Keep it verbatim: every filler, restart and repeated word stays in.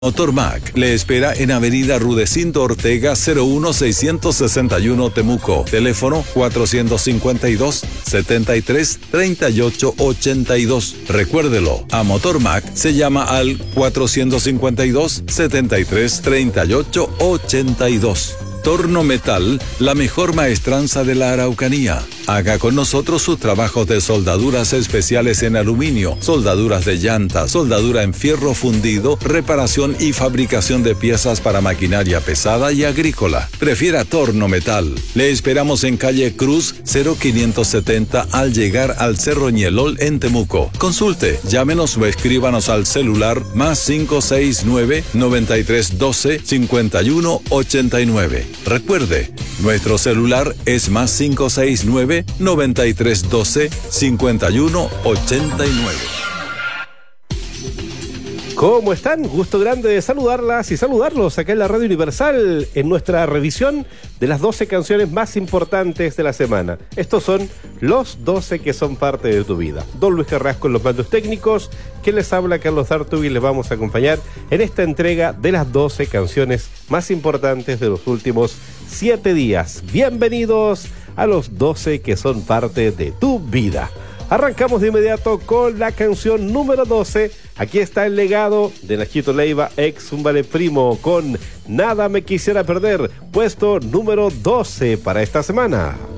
Motormac le espera en Avenida Rudecindo Ortega cero uno seiscientos sesenta y uno Temuco. Teléfono cuatrocientos cincuenta y dos, setenta y tres, treinta y ocho ochenta y dos. Recuérdelo, a Motormac se llama al cuatrocientos cincuenta y dos, setenta y tres, treinta y ocho ochenta y dos. Torno Metal, la mejor maestranza de la Araucanía. Haga con nosotros sus trabajos de soldaduras especiales en aluminio, soldaduras de llanta, soldadura en fierro fundido, reparación y fabricación de piezas para maquinaria pesada y agrícola. Prefiera Torno Metal. Le esperamos en calle Cruz cero quinientos setenta al llegar al Cerro Ñelol en Temuco. Consulte, llámenos o escríbanos al celular más cinco seis nueve, noventa y tres doce, cincuenta y uno ochenta y nueve. Recuerde, nuestro celular es más cinco seis nueve, noventa y tres doce, cincuenta y uno ochenta y nueve. ¿Cómo están? Gusto grande de saludarlas y saludarlos acá en la Radio Universal en nuestra revisión de las doce canciones más importantes de la semana. Estos son los doce que son parte de tu vida. Don Luis Carrasco en los mandos técnicos, que les habla Carlos Dartugui, y les vamos a acompañar en esta entrega de las doce canciones más importantes de los últimos siete días. Bienvenidos a los doce que son parte de tu vida. Arrancamos de inmediato con la canción número doce. Aquí está el legado de Nachito Leiva, ex Un Vale Primo, con Nada Me Quisiera Perder, puesto número doce para esta semana.